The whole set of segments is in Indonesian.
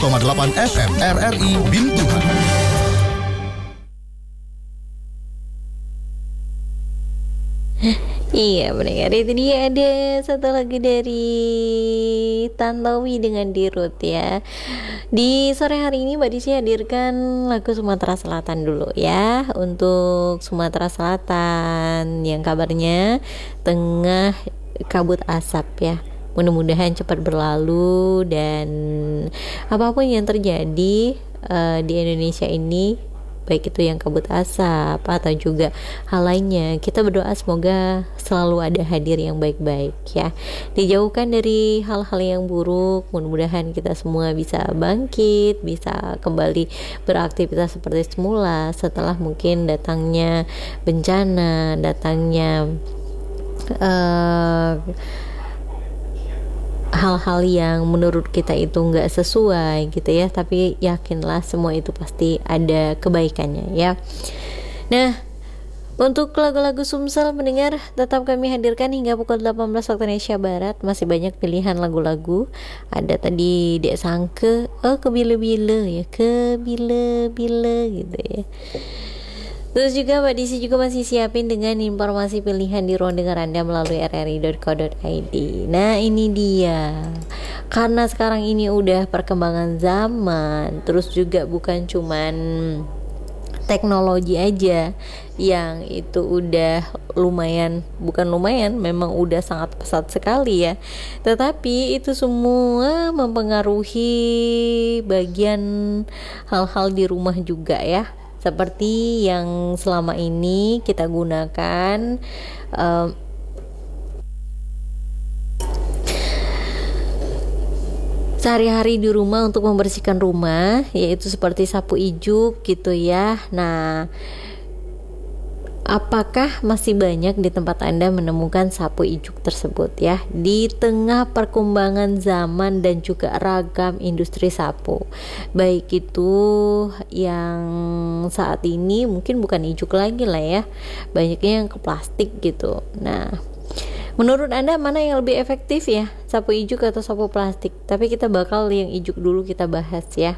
FM RRI Bintuhan. Iya benar, itu dia ada satu lagi dari Tantowi dengan Dirut ya. Di sore hari ini Mbak Disi hadirkan lagu Sumatera Selatan dulu ya. Untuk Sumatera Selatan yang kabarnya tengah kabut asap ya. Mudah-mudahan cepat berlalu dan apapun yang terjadi di Indonesia ini, baik itu yang kabut asap atau juga hal lainnya, kita berdoa semoga selalu ada hadir yang baik-baik ya, dijauhkan dari hal-hal yang buruk. Mudah-mudahan kita semua bisa bangkit, bisa kembali beraktivitas seperti semula setelah mungkin datangnya bencana, datangnya hal-hal yang menurut kita itu nggak sesuai gitu ya, tapi yakinlah semua itu pasti ada kebaikannya ya. Nah, untuk lagu-lagu Sumsel pendengar tetap kami hadirkan hingga pukul 18 waktu Indonesia Barat. Masih banyak pilihan lagu-lagu. Ada tadi Dek Sangke, kebile-bile ya, kebile-bile gitu ya. Terus juga Mbak Disi juga masih siapin dengan informasi pilihan di ruang dengar Anda melalui rri.co.id. Nah ini dia, karena sekarang ini udah perkembangan zaman, terus juga bukan cuman teknologi aja yang itu udah lumayan, bukan lumayan, memang udah sangat pesat sekali ya, tetapi itu semua mempengaruhi bagian hal-hal di rumah juga ya, seperti yang selama ini kita gunakan sehari-hari di rumah untuk membersihkan rumah, yaitu seperti sapu ijuk gitu ya. Nah, apakah masih banyak di tempat Anda menemukan sapu ijuk tersebut ya? Di tengah perkembangan zaman dan juga ragam industri sapu, baik itu yang saat ini mungkin bukan ijuk lagi lah ya, banyaknya yang ke plastik gitu. Nah, menurut Anda mana yang lebih efektif ya, sapu ijuk atau sapu plastik? Tapi kita bakal yang ijuk dulu kita bahas ya.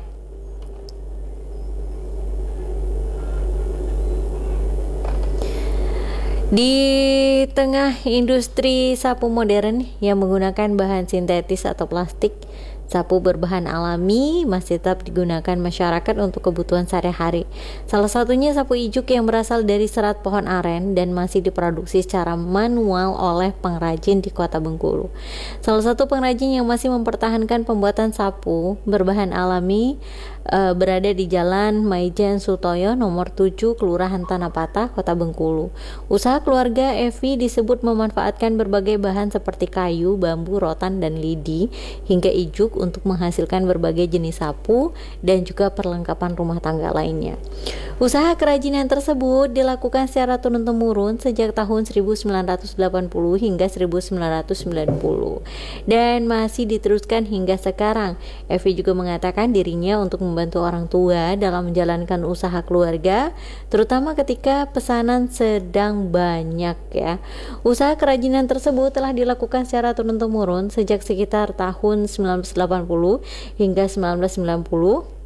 Di tengah industri sapu modern yang menggunakan bahan sintetis atau plastik, sapu berbahan alami masih tetap digunakan masyarakat untuk kebutuhan sehari-hari. Salah satunya sapu ijuk yang berasal dari serat pohon aren dan masih diproduksi secara manual oleh pengrajin di Kota Bengkulu. Salah satu pengrajin yang masih mempertahankan pembuatan sapu berbahan alami berada di Jalan Maijen Sutoyo nomor 7 Kelurahan Tanah Patah, Kota Bengkulu. Usaha keluarga Evi disebut memanfaatkan berbagai bahan seperti kayu, bambu, rotan, dan lidi hingga ijuk untuk menghasilkan berbagai jenis sapu dan juga perlengkapan rumah tangga lainnya. Usaha kerajinan tersebut dilakukan secara turun-temurun sejak tahun 1980 hingga 1990 dan masih diteruskan hingga sekarang. Evi juga mengatakan dirinya untuk membantu orang tua dalam menjalankan usaha keluarga, terutama ketika pesanan sedang banyak ya. Usaha kerajinan tersebut telah dilakukan secara turun-temurun sejak sekitar tahun 1980 hingga 1990.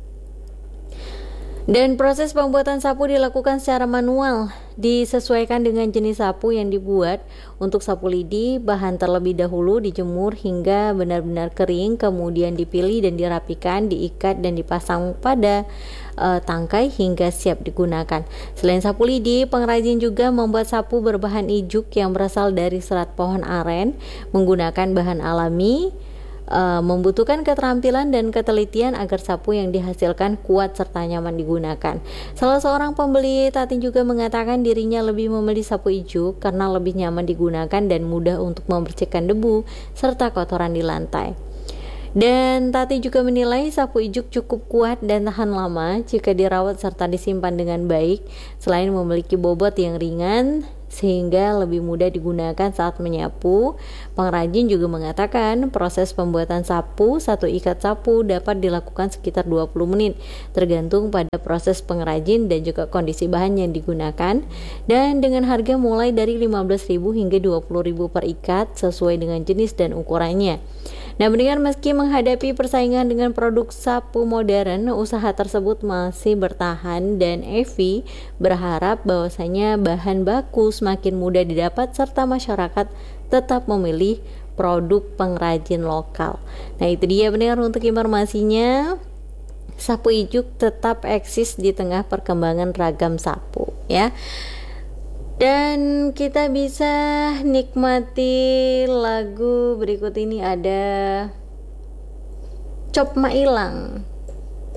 Dan proses pembuatan sapu dilakukan secara manual, disesuaikan dengan jenis sapu yang dibuat. Untuk sapu lidi, bahan terlebih dahulu dijemur hingga benar-benar kering, kemudian dipilih dan dirapikan, diikat dan dipasang pada tangkai hingga siap digunakan. Selain sapu lidi, pengrajin juga membuat sapu berbahan ijuk yang berasal dari serat pohon aren menggunakan bahan alami. Membutuhkan keterampilan dan ketelitian agar sapu yang dihasilkan kuat serta nyaman digunakan. Salah seorang pembeli Tati juga mengatakan dirinya lebih memilih sapu ijuk karena lebih nyaman digunakan dan mudah untuk membersihkan debu serta kotoran di lantai. Dan Tati juga menilai sapu ijuk cukup kuat dan tahan lama jika dirawat serta disimpan dengan baik, selain memiliki bobot yang ringan sehingga lebih mudah digunakan saat menyapu. Pengrajin juga mengatakan proses pembuatan sapu, satu ikat sapu dapat dilakukan sekitar 20 menit tergantung pada proses pengrajin dan juga kondisi bahan yang digunakan, dan dengan harga mulai dari 15.000 hingga 20.000 per ikat sesuai dengan jenis dan ukurannya. Nah, mendengar meski menghadapi persaingan dengan produk sapu modern, usaha tersebut masih bertahan dan Evi berharap bahwasanya bahan baku semakin mudah didapat serta masyarakat tetap memilih produk pengrajin lokal. Nah, itu dia pendengar untuk informasinya. Sapu ijuk tetap eksis di tengah perkembangan ragam sapu ya. Dan kita bisa nikmati lagu berikut ini, ada Cop Mailang